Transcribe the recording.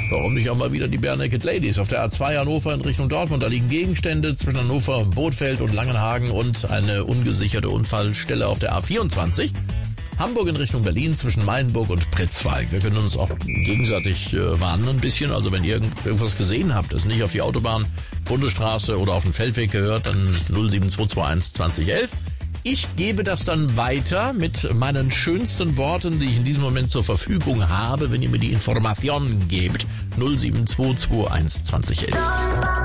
Warum nicht auch mal wieder die Bare Naked Ladies auf der A2 Hannover in Richtung Dortmund? Da liegen Gegenstände zwischen Hannover, Bothfeld und Langenhagen und eine ungesicherte Unfallstelle auf der A24. Hamburg in Richtung Berlin zwischen Meilenburg und Pritzwalk. Wir können uns auch gegenseitig warnen ein bisschen. Also wenn ihr irgendwas gesehen habt, das nicht auf die Autobahn, Bundesstraße oder auf den Feldweg gehört, dann 07221 2011. Ich gebe das dann weiter mit meinen schönsten Worten, die ich in diesem Moment zur Verfügung habe, wenn ihr mir die Informationen gebt. 07221 2011.